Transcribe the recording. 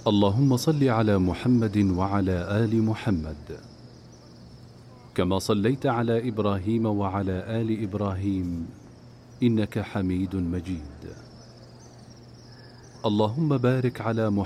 اللهم صل على محمد وعلى آل محمد كما صليت على إبراهيم وعلى آل إبراهيم إنك حميد مجيد. اللهم بارك على محمد